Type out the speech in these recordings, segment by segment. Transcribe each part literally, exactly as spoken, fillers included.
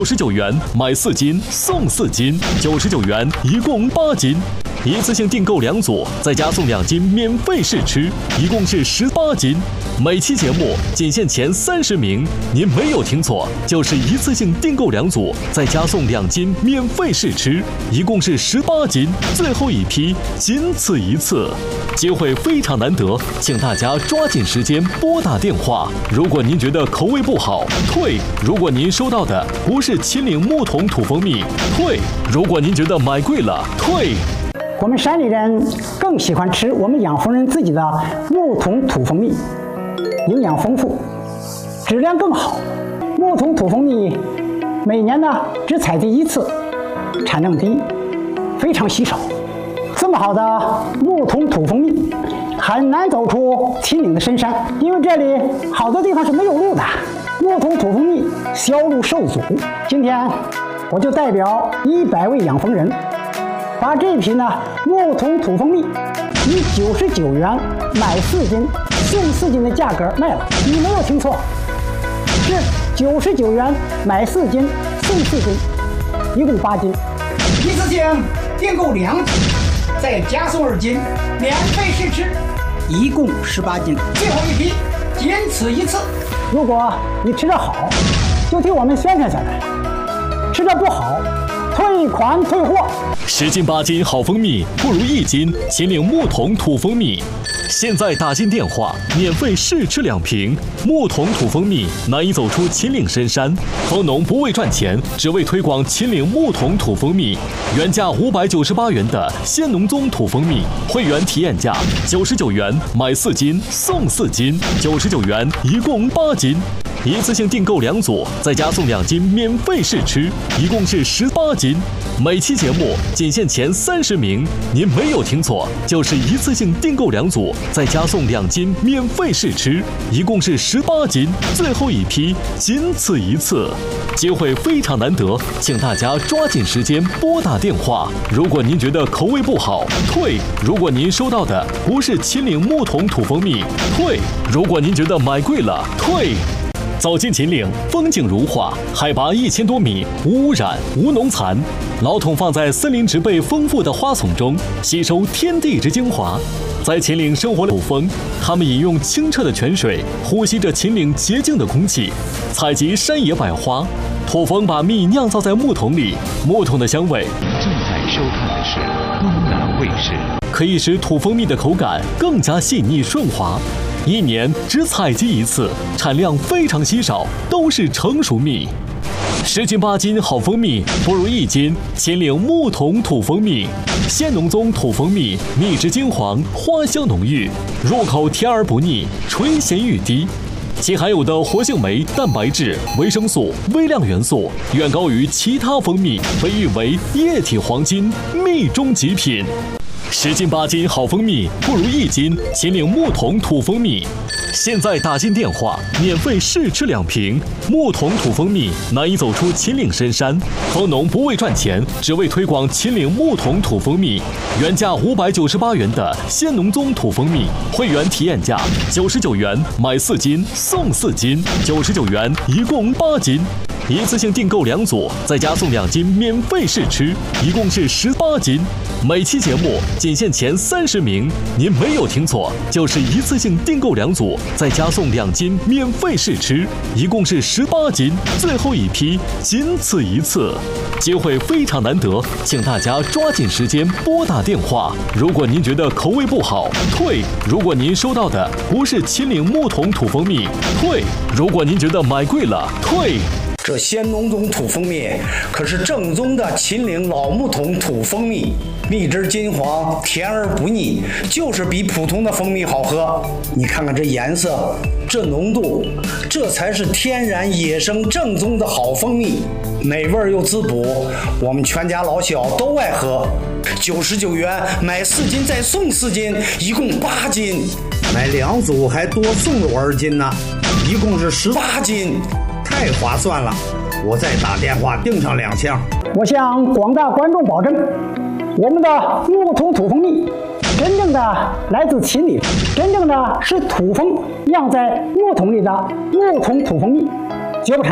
九十九元买四斤送四斤，九十九元一共八斤。一次性订购两组，再加送两斤免费试吃，一共是十八斤。每期节目仅限前三十名，您没有听错，就是一次性订购两组，再加送两斤免费试吃，一共是十八斤。最后一批仅此一次，机会非常难得，请大家抓紧时间拨打电话。如果您觉得口味不好，退；如果您收到的不是秦岭木桶土蜂蜜，退；如果您觉得买贵了，退。 我们山里人更喜欢吃我们养蜂人自己的木桶土蜂蜜，营养丰富，质量更好。木桶土蜂蜜每年呢只采集一次，产量低，非常稀少。这么好的木桶土蜂蜜很难走出秦岭的深山，因为这里好多地方是没有路的。木桶土蜂蜜销路受阻，今天我就代表一百位养蜂人，把这批呢木桶土蜂蜜以九十九元买四斤送四斤的价格卖了。你没有听错，是九十九元买四斤送四斤，一共八斤。一次性订购两斤，再加送二斤免费试吃，一共十八斤。最后一批仅此一次。如果你吃得好，就替我们宣传宣传；吃得不好，退款退货。 十斤八斤好蜂蜜不如一斤秦岭木桶土蜂蜜。现在打进电话，免费试吃两瓶木桶土蜂蜜，难以走出秦岭深山。蜂农不为赚钱，只为推广秦岭木桶土蜂蜜。原价五百九十八元的仙农宗土蜂蜜，会员体验价九十九元买四斤送四斤，九十九元一共八斤。一次性订购两组，再加送两斤免费试吃，一共是十八斤。每期节目仅限前三十名，您没有听错，就是一次性订购两组，再加送两斤免费试吃，一共是十八斤。最后一批仅此一次，机会非常难得，请大家抓紧时间拨打电话。如果您觉得口味不好，退；如果您收到的不是秦岭木桶土蜂蜜，退；如果您觉得买贵了，退。走进秦岭，风景如画，海拔一千多米，无污染，无农残。老桶放在森林植被丰富的花丛中，吸收天地之精华。在秦岭生活的土蜂，它们饮用清澈的泉水，呼吸着秦岭洁净的空气，采集山野百花。土蜂把蜜酿造在木桶里，木桶的香味。 正在收看的是东南卫视， 可以使土蜂蜜的口感更加细腻顺滑。一年只采集一次，产量非常稀少，都是成熟蜜。十斤八斤好蜂蜜不如一斤秦岭木桶土蜂蜜。仙农宗土蜂蜜，蜜质金黄，花香浓郁，入口甜而不腻，醇咸欲滴。其含有的活性酶、蛋白质、维生素、微量元素远高于其他蜂蜜，被誉为液体黄金，蜜中极品。十斤八斤好蜂蜜不如一斤秦岭木桶土蜂蜜。现在打进电话，免费试吃两瓶木桶土蜂蜜，难以走出秦岭深山。蜂农不为赚钱，只为推广秦岭木桶土蜂蜜。原价五百九十八元的仙农宗土蜂蜜，会员体验价九十九元买四斤送四斤，九十九元一共八斤。一次性订购两组，再加送两斤免费试吃，一共是十八斤。每期节目仅限前三十名，您没有听错，就是一次性订购两组，再加送两斤免费试吃，一共是十八斤。最后一批仅此一次，机会非常难得，请大家抓紧时间拨打电话。如果您觉得口味不好，退；如果您收到的不是秦岭木桶土蜂蜜，退；如果您觉得买贵了，退。 这仙农宗土蜂蜜可是正宗的秦岭老木桶土蜂蜜，蜜汁金黄，甜而不腻，就是比普通的蜂蜜好喝。你看看这颜色，这浓度，这才是天然野生正宗的好蜂蜜，美味又滋补，我们全家老小都爱喝。九十九元买四斤再送四斤，一共八斤，买两组还多送我二斤呢，一共是十八斤。太划算了，我再打电话订上两箱。 我向广大观众保证，我们的木桶土蜂蜜真正的来自秦岭，真正的是土蜂酿在木桶里的木桶土蜂蜜，绝不掺假。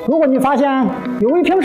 如果你发现有一瓶